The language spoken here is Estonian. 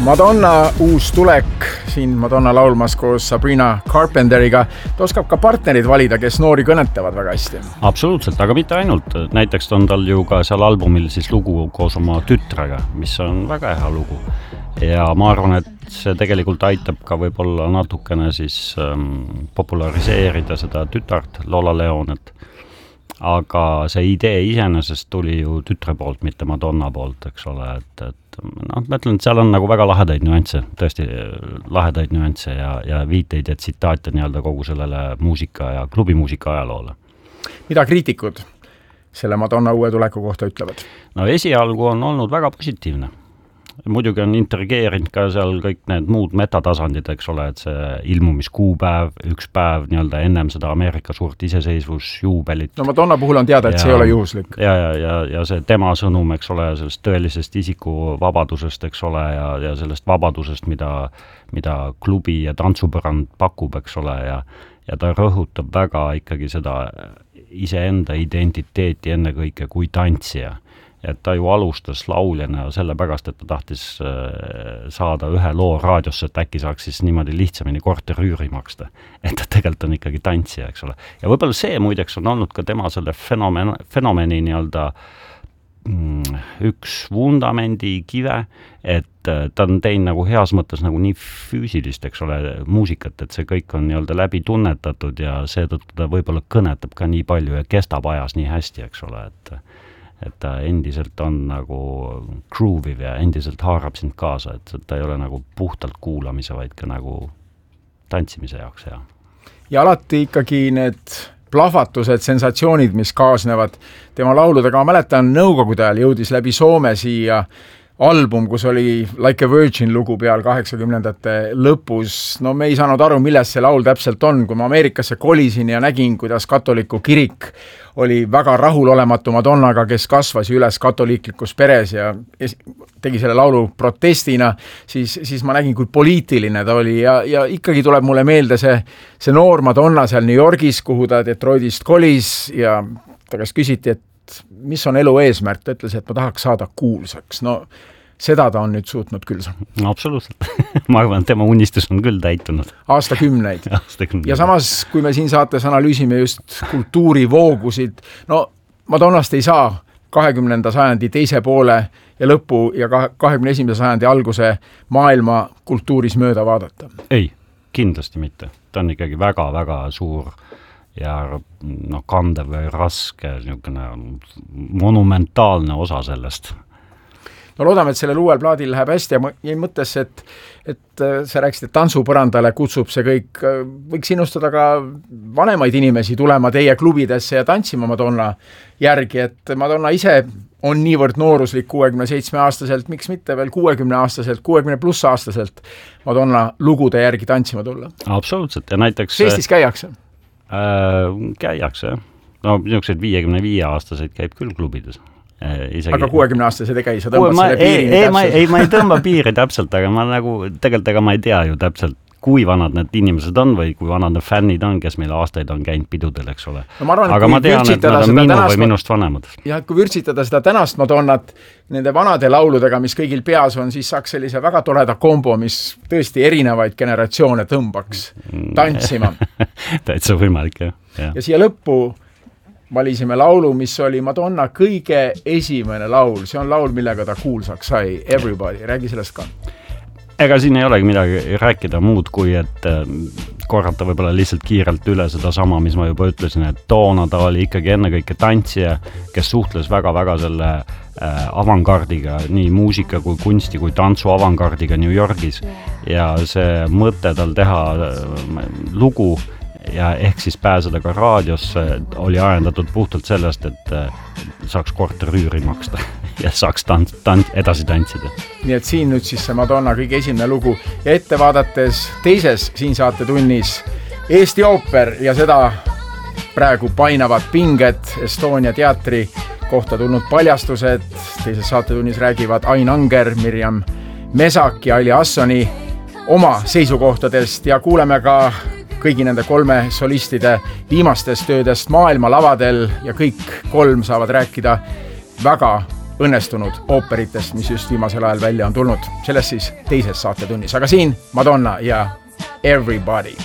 Madonna uus tulek, siin Madonna laulmas koos Sabrina Carpenteriga. Ta oskab ka partnerid valida, kes noori kõnetavad väga hästi. Absoluutselt, aga mitte ainult. Näiteks on tal ju ka seal albumil siis lugu koos oma tütrega, mis on väga hea lugu. Ja ma arvan, et see tegelikult aitab ka võib-olla natukene siis populariseerida seda tütart Lola Leonet. Aga see idee iseenesest tuli ju tütre poolt, mitte Madonna poolt, eks ole, et ma ütlen, et seal on nagu väga lahedaid nüansse, tõesti lahedaid nüansse ja viiteid ja tsitaate nii-öelda kogu sellele muusika ja klubimuusika ajaloole. Mida kriitikud selle Madonna uue tuleku kohta ütlevad? No esialgu on olnud väga positiivne. Muidugi on intrigeerinud ka seal kõik need muud metatasandid, eks ole, et see ilmumiskuupäev, üks päev nii-öelda ennem seda Ameerika suurt iseseisvusjuubelit. No Madonna puhul on teada, et see ei ole juhuslik. Ja see tema sõnum, eks ole, sellest tõelisest isiku vabadusest, eks ole, ja sellest vabadusest, mida klubi ja tantsupõrand pakub, eks ole, ja ta rõhutab väga ikkagi seda iseenda identiteeti ennekõike kui tantsija. Et ta ju alustas lauljana sellepärast, et ta tahtis saada ühe loo raadiosse, et äkki saaks siis niimoodi lihtsamini korterüüri maksta. Et ta tegelikult on ikkagi tantsija, eks ole. Ja võib-olla see muideks on olnud ka tema selle fenomeni nii-öelda üks vundamendi kive, et ta on teinud nagu heas mõttes nagu nii füüsilist, eks ole, muusikat, et see kõik on nii-öelda läbi tunnetatud ja seetõttu ta võib-olla kõnetab ka nii palju ja kestab ajas nii hästi, eks ole, et ta endiselt on nagu grooviv ja endiselt haarab sind kaasa, et ta ei ole nagu puhtalt kuulamise, vaid ka nagu tantsimise jaoks hea. Ja alati ikkagi need plahvatused, sensatsioonid, mis kaasnevad tema lauludega. Ma mäletan, nõukogude ajal jõudis läbi Soome siia album, kus oli Like a Virgin lugu peal 80ndate lõpus. No me ei saanud aru, milles see laul täpselt on. Kui ma Ameerikasse kolisin ja nägin, kuidas katoliku kirik oli väga rahulolematu Madonnaga, kes kasvas üles katoliiklikus peres ja tegi selle laulu protestina, siis ma nägin, kui poliitiline ta oli ja ikkagi tuleb mulle meelde see noor Madonna seal New Yorgis, kuhu ta Detroitist kolis ja ta käest küsiti, et mis on elu eesmärk, ta ütles, et ma tahaks saada kuulsaks. No seda ta on nüüd suutnud küll. No absoluutselt. Ma arvan, et tema unistus on küll täitunud. Aastakümneid. Ja samas, kui me siin saates analüüsime just kultuurivoogusid, no Madonnast ei saa 20. sajandi teise poole ja lõpu ja 21. sajandi alguse maailma kultuuris mööda vaadata. Ei, kindlasti mitte. Ta on ikkagi väga-väga suur ja kandev või raske monumentaalne osa sellest. No loodame, et sellel uuel plaadil läheb hästi ja ma jäin mõttesse, et sa rääkisid, et tantsupõrandale kutsub see kõik. Võiks innustada ka vanemaid inimesi tulema teie klubidesse ja tantsima Madonna järgi, et Madonna ise on niivõrd nooruslik 67-aastaselt, miks mitte veel 60-aastaselt, 60+ aastaselt Madonna lugude järgi tantsima tulla. Absoluutselt ja näiteks Eestis käiakse? Käiakse. No niisugused 55-aastaseid käib küll klubides. Aga 60-aastased ei käi, sa tõmbad selle piiri täpselt? Ei, ma ei tõmba piiri täpselt, aga ma nagu tegelikult ma ei tea ju täpselt, kui vanad need inimesed on või kui vanad need fännid on, kes meil aastaid on käinud pidudel, eks ole. No ma arvan, aga ma tean, et nad on minu või minust vanemad. Ja kui vürtsitada seda tänast Madonnat nende vanade lauludega, mis kõigil peas on, siis saaks sellise väga toreda kombo, mis tõesti erinevaid generatsioone tõmbaks tantsima. Täitsa võimalik, jah. Ja siia lõppu valisime laulu, mis oli Madonna kõige esimene laul. See on laul, millega ta kuulsaks sai. Everybody. Räägi sellest ka. Ega siin ei olegi midagi rääkida muud, kui et korrata võib-olla lihtsalt kiirelt üle seda sama, mis ma juba ütlesin, et toona ta oli ikkagi ennekõike tantsija, kes suhtles väga-väga selle avantgardiga, nii muusika kui kunsti kui tantsu avantgardiga New Yorgis. Ja see mõte tal teha lugu ja ehk siis pääseda ka raadiosse oli ajendatud puhtalt sellest, et saaks korterüüri maksta ja saaks edasi tantsida. Nii et siin nüüd siis see Madonna kõige esimene lugu ja ette vaadates teises siin saatetunnis Eesti Ooper ja seda praegu painavad pinged Estonia teatri kohta tulnud paljastused. Teises saatetunnis räägivad Ain Anger, Mirjam Mesak ja Aili Assoni oma seisukohtadest ja kuuleme ka kõigi nende 3 solistide viimastest töödest maailma lavadel ja kõik 3 saavad rääkida väga õnnestunud ooperitest, mis just viimasel ajal välja on tulnud. Sellest siis teises saatetunnis, aga siin Madonna ja Everybody.